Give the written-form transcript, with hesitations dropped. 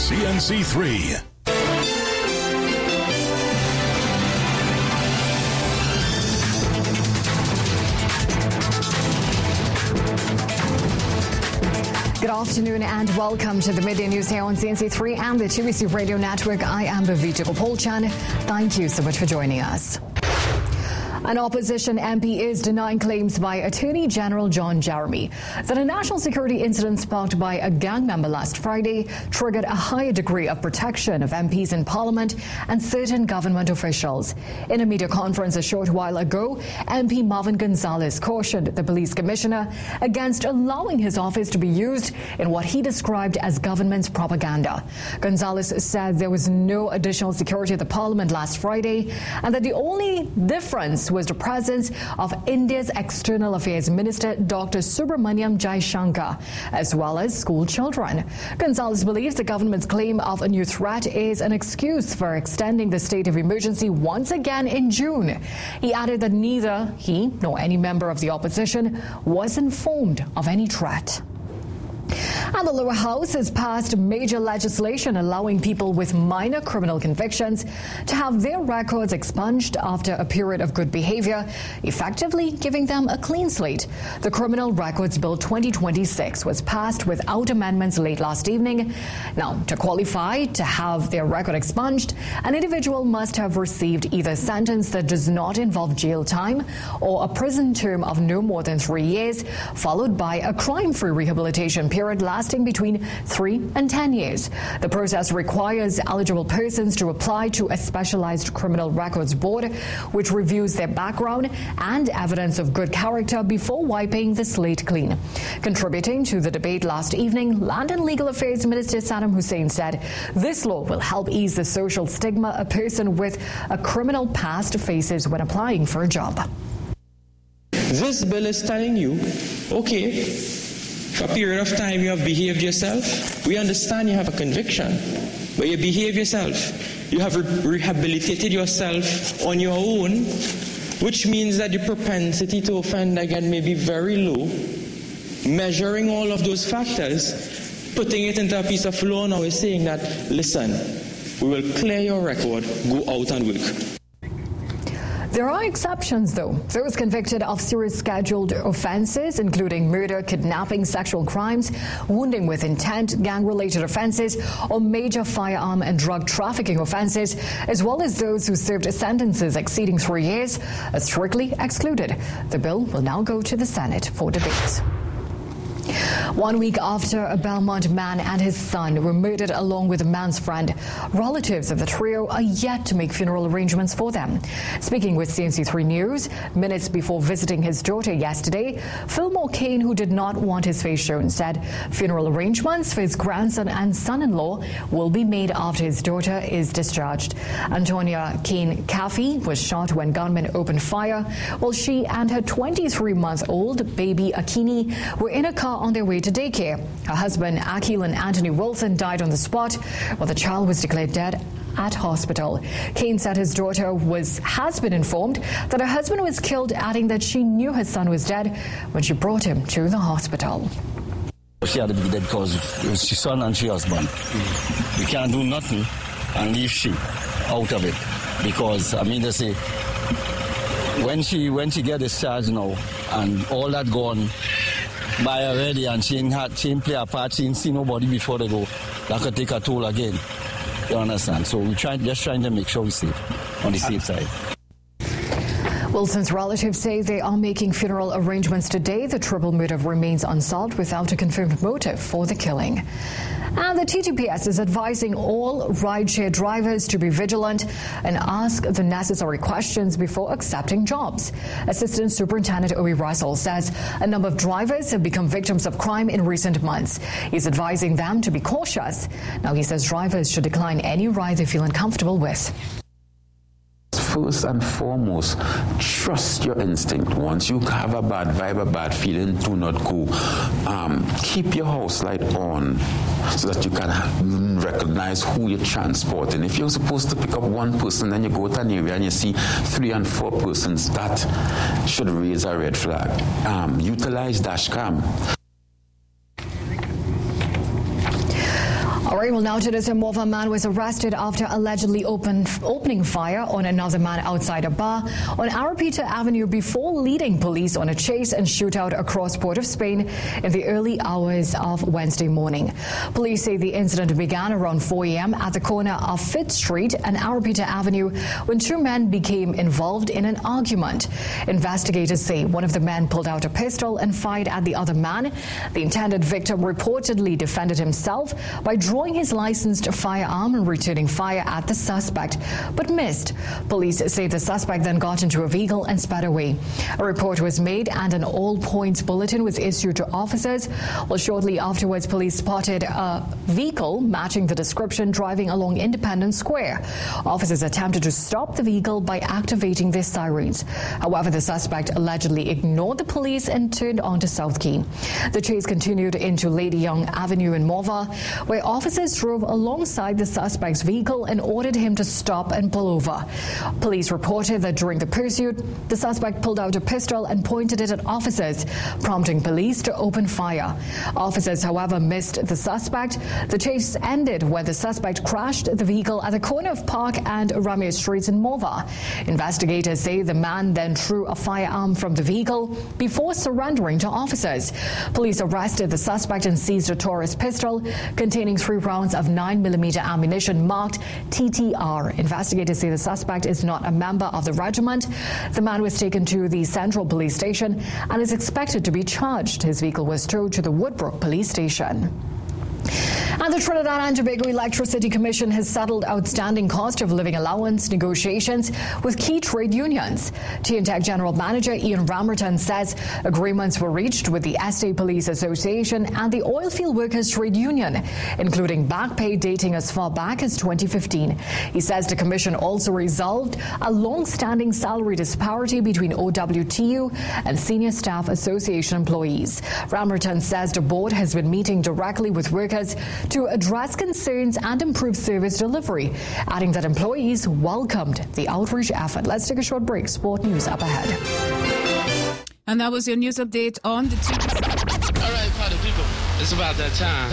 CNC3. Good afternoon and welcome to the Midday News here on CNC3 and the TBC Radio Network. I am Bhavita Gopalchan. Thank you so much for joining us. An opposition MP is denying claims by Attorney General John Jeremy that a national security incident sparked by a gang member last Friday triggered a higher degree of protection of MPs in Parliament and certain government officials. In a media conference a short while ago, MP Marvin Gonzalez cautioned the police commissioner against allowing his office to be used in what he described as government's propaganda. Gonzalez said there was no additional security at the Parliament last Friday and that the only difference was the presence of India's External Affairs Minister Dr. Subramaniam Jaishankar, as well as school children. Gonzalez believes the government's claim of a new threat is an excuse for extending the state of emergency once again in June. He added that neither he nor any member of the opposition was informed of any threat. And the lower house has passed major legislation allowing people with minor criminal convictions to have their records expunged after a period of good behavior, effectively giving them a clean slate. The Criminal Records Bill 2026 was passed without amendments late last evening. Now, to qualify to have their record expunged, an individual must have received either a sentence that does not involve jail time or a prison term of no more than 3 years, followed by a crime-free rehabilitation period lasting between 3 and 10 years. The process requires eligible persons to apply to a specialized criminal records board, which reviews their background and evidence of good character before wiping the slate clean. Contributing to the debate last evening, Land and Legal Affairs Minister Saddam Hussein said this law will help ease the social stigma a person with a criminal past faces when applying for a job. This bill is telling you, okay, for a period of time you have behaved yourself. We understand you have a conviction, but you behave yourself. You have rehabilitated yourself on your own, which means that your propensity to offend again may be very low. Measuring all of those factors, putting it into a piece of law now is saying that, listen, we will clear your record, go out and work. There are exceptions, though. Those convicted of serious scheduled offenses, including murder, kidnapping, sexual crimes, wounding with intent, gang-related offenses, or major firearm and drug trafficking offenses, as well as those who served sentences exceeding 3 years, are strictly excluded. The bill will now go to the Senate for debate. 1 week after a Belmont man and his son were murdered along with the man's friend, relatives of the trio are yet to make funeral arrangements for them. Speaking with CNC3 News, minutes before visiting his daughter yesterday, Fillmore Kane, who did not want his face shown, said funeral arrangements for his grandson and son-in-law will be made after his daughter is discharged. Antonia Kane Caffey was shot when gunmen opened fire while she and her 23-month-old baby Akini were in a car on their way to daycare. Her husband, Akilan Anthony Wilson, died on the spot, while the child was declared dead at hospital. Kane said his daughter has been informed that her husband was killed, adding that she knew her son was dead when she brought him to the hospital. She had to be dead because it was her son and her husband. We can't do nothing and leave she out of it, because I mean to say, when she get discharged now and all that gone by already, and she ain't play a part, she ain't see nobody before they go, that could take a toll again. You understand? So we're just trying to make sure we're safe, on the safe side. Wilson's relatives say they are making funeral arrangements today. The triple murder remains unsolved without a confirmed motive for the killing. And the TTPS is advising all rideshare drivers to be vigilant and ask the necessary questions before accepting jobs. Assistant Superintendent Owie Russell says a number of drivers have become victims of crime in recent months. He's advising them to be cautious. Now, he says drivers should decline any ride they feel uncomfortable with. First and foremost, trust your instinct. Once you have a bad vibe, a bad feeling, do not go. Keep your house light on so that you can recognize who you're transporting. If you're supposed to pick up one person, then you go to an area and you see 3 and 4 persons, that should raise a red flag. Utilize dashcam. All right, well, now to this. A Morva man was arrested after allegedly opening fire on another man outside a bar on Arapita Avenue before leading police on a chase and shootout across Port of Spain in the early hours of Wednesday morning. Police say the incident began around 4 a.m. at the corner of Fifth Street and Arapita Avenue when two men became involved in an argument. Investigators say one of the men pulled out a pistol and fired at the other man. The intended victim reportedly defended himself by drawing his licensed firearm and returning fire at the suspect, but missed. Police say the suspect then got into a vehicle and sped away. A report was made and an all-points bulletin was issued to officers. Well, shortly afterwards, police spotted a vehicle matching the description driving along Independence Square. Officers attempted to stop the vehicle by activating their sirens. However, the suspect allegedly ignored the police and turned onto South Quay. The chase continued into Lady Young Avenue in Morva, where officers drove alongside the suspect's vehicle and ordered him to stop and pull over. Police reported that during the pursuit, the suspect pulled out a pistol and pointed it at officers, prompting police to open fire. Officers, however, missed the suspect. The chase ended when the suspect crashed the vehicle at the corner of Park and Ramir Streets in Morva. Investigators say the man then threw a firearm from the vehicle before surrendering to officers. Police arrested the suspect and seized a Taurus pistol containing 3 rounds of 9mm ammunition marked TTR. Investigators say the suspect is not a member of the regiment. The man was taken to the Central Police Station and is expected to be charged. His vehicle was towed to the Woodbrook Police Station. And the Trinidad and Tobago Electricity Commission has settled outstanding cost of living allowance negotiations with key trade unions. TNTEC General Manager Ian Ramerton says agreements were reached with the Estate Police Association and the Oilfield Workers Trade Union, including back pay dating as far back as 2015. He says the Commission also resolved a long-standing salary disparity between OWTU and Senior Staff Association employees. Ramerton says the board has been meeting directly with workers to address concerns and improve service delivery, adding that employees welcomed the outreach effort. Let's take a short break. Sport news up ahead. And that was your news update on the TV. All right, party people, it's about that time.